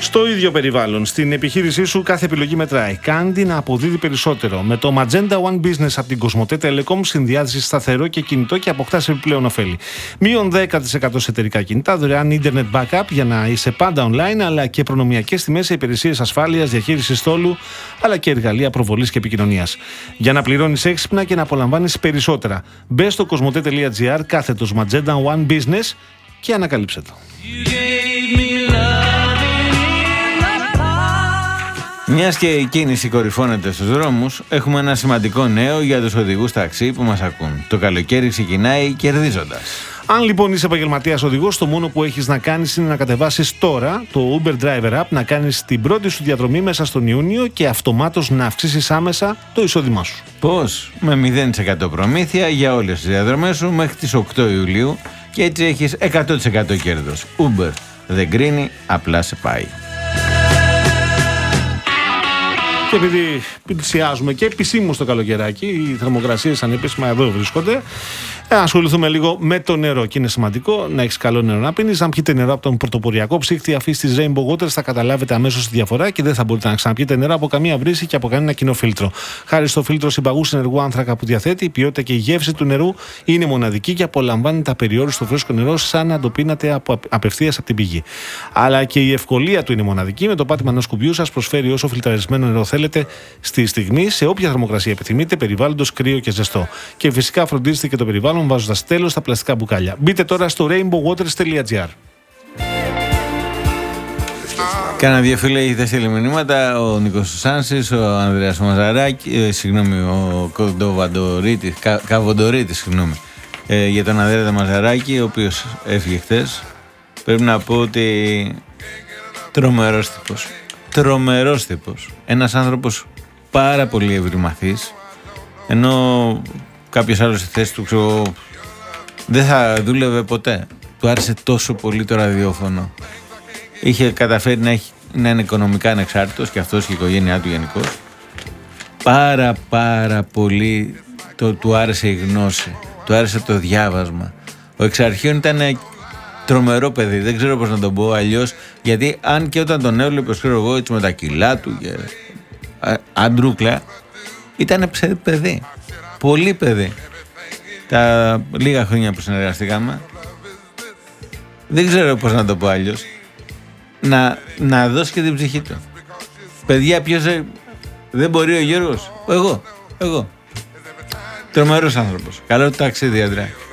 Στο ίδιο περιβάλλον, στην επιχείρησή σου κάθε επιλογή μετράει. Κάντε να αποδίδει περισσότερο. Με το Magenta One Business από την Κοσμοτέ Telecom συνδυάζεις σταθερό και κινητό και αποκτάς επιπλέον ωφέλη. Μείον 10% σε εταιρικά κινητά, δωρεάν internet backup για να είσαι πάντα online, αλλά και προνομιακές τιμές σε υπηρεσίες ασφάλειας, διαχείρισης στόλου, αλλά και εργαλεία προβολής και επικοινωνίας. Για να πληρώνεις έξυπνα και να απολαμβάνεις περισσότερα. Μπες στο κοσμοτέ.gr κάθετος Magenta One Business και ανακαλύψε το. Μιας και η κίνηση κορυφώνεται στους δρόμους, έχουμε ένα σημαντικό νέο για τους οδηγούς ταξί που μας ακούν. Το καλοκαίρι ξεκινάει κερδίζοντας. Αν λοιπόν είσαι επαγγελματίας οδηγός, το μόνο που έχεις να κάνεις είναι να κατεβάσεις τώρα το Uber Driver App, να κάνεις την πρώτη σου διαδρομή μέσα στον Ιούνιο και αυτομάτως να αυξήσεις άμεσα το εισόδημά σου. Πώς? Με 0% προμήθεια για όλες τις διαδρομές σου μέχρι τις 8 Ιουλίου και έτσι έχεις 100% κέρδος. Uber δεν κρίνει, απλά σε πάει. Και επειδή πλησιάζουμε και επισήμως το καλοκαιράκι, οι θερμοκρασίες ανεπίσημα εδώ βρίσκονται, ασχοληθούμε λίγο με το νερό. Και είναι σημαντικό να έχεις καλό νερό να πίνεις. Αν πιείτε νερό από τον πρωτοποριακό ψύχτη αφής της Rainbow Waters, θα καταλάβετε αμέσως τη διαφορά και δεν θα μπορείτε να ξαναπιείτε νερό από καμία βρύση και από κανένα κοινό φίλτρο. Χάρη στο φίλτρο συμπαγού συνεργού άνθρακα που διαθέτει, η ποιότητα και η γεύση του νερού είναι μοναδική και απολαμβάνετε απεριόριστο φρέσκο νερό σαν να το πίνατε απευθείας από την πηγή. Αλλά και η ευκολία του είναι μοναδική. Με το πάτημα ενός κουμπιού σας προσφέρει όσο φιλτραρισμένο νερό θέλετε στη στιγμή, σε όποια θερμοκρασία επιθυμείτε, περιβάλλοντος κρύο και ζεστό. Και φυσικά φροντίζετε και το περιβάλλον βάζοντας τέλος στα πλαστικά μπουκάλια. Μπείτε τώρα στο rainbowwaters.gr. Κάνα δύο φίλοι έχετε στείλει μηνύματα, ο Νίκος Σάνσης, ο Ανδρέας Μαζαράκη, ο Καβοντορίτης, για τον Ανδρέα Μαζαράκη, ο οποίος έφυγε χθες. Πρέπει να πω ότι τρομερός τύπος. Ένας άνθρωπος πάρα πολύ ευρυμαθής, ενώ κάποιος άλλος στη θέση του δεν θα δούλευε ποτέ. Του άρεσε τόσο πολύ το ραδιόφωνο. Είχε καταφέρει να είναι οικονομικά ανεξάρτητος και αυτός και η οικογένειά του γενικώς. Πάρα πολύ του άρεσε η γνώση, του άρεσε το διάβασμα. Ο εξ αρχείων ήταν τρομερό παιδί, δεν ξέρω πώς να τον πω αλλιώς, γιατί αν και όταν τον έβλεπε, ξέρω εγώ, έτσι με τα κιλά του και αντρούκλα, ήταν παιδί, πολύ παιδί. Τα λίγα χρόνια που συνεργαστήκαμε, δεν ξέρω πώς να το πω αλλιώς, να δώσει και την ψυχή του. Παιδιά, ποιος δεν μπορεί, ο Γιώργος? Εγώ. Τρομερός άνθρωπος. Καλό ταξίδι, Αντρέα.